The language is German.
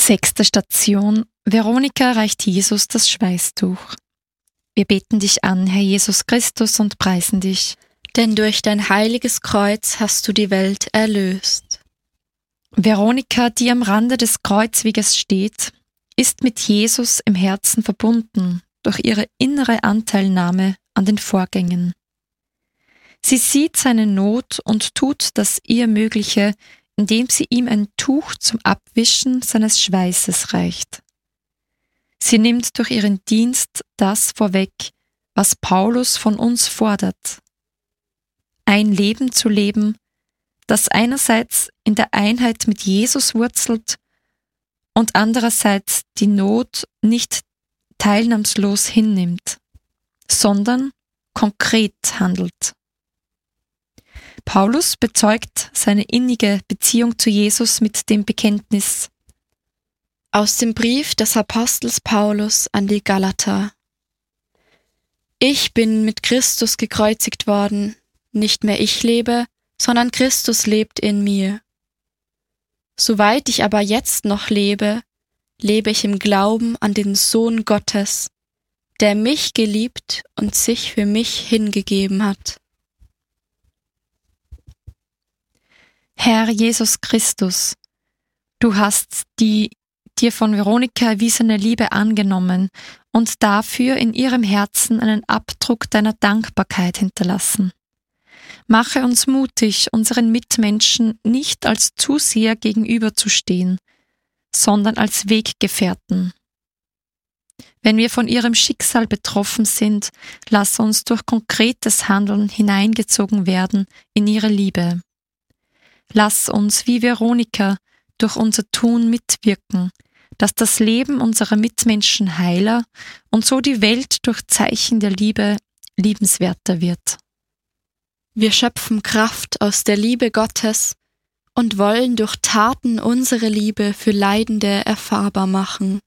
6. Station. Veronika reicht Jesus das Schweißtuch. Wir beten dich an, Herr Jesus Christus, und preisen dich. Denn durch dein heiliges Kreuz hast du die Welt erlöst. Veronika, die am Rande des Kreuzweges steht, ist mit Jesus im Herzen verbunden durch ihre innere Anteilnahme an den Vorgängen. Sie sieht seine Not und tut das ihr Mögliche, indem sie ihm ein Tuch zum Abwischen seines Schweißes reicht. Sie nimmt durch ihren Dienst das vorweg, was Paulus von uns fordert. Ein Leben zu leben, das einerseits in der Einheit mit Jesus wurzelt und andererseits die Not nicht teilnahmslos hinnimmt, sondern konkret handelt. Paulus bezeugt seine innige Beziehung zu Jesus mit dem Bekenntnis aus dem Brief des Apostels Paulus an die Galater. Ich bin mit Christus gekreuzigt worden, nicht mehr ich lebe, sondern Christus lebt in mir. Soweit ich aber jetzt noch lebe, lebe ich im Glauben an den Sohn Gottes, der mich geliebt und sich für mich hingegeben hat. Herr Jesus Christus, du hast die dir von Veronika erwiesene Liebe angenommen und dafür in ihrem Herzen einen Abdruck deiner Dankbarkeit hinterlassen. Mache uns mutig, unseren Mitmenschen nicht als Zuseher gegenüberzustehen, sondern als Weggefährten. Wenn wir von ihrem Schicksal betroffen sind, lass uns durch konkretes Handeln hineingezogen werden in ihre Liebe. Lass uns wie Veronika durch unser Tun mitwirken, dass das Leben unserer Mitmenschen heiler und so die Welt durch Zeichen der Liebe liebenswerter wird. Wir schöpfen Kraft aus der Liebe Gottes und wollen durch Taten unsere Liebe für Leidende erfahrbar machen.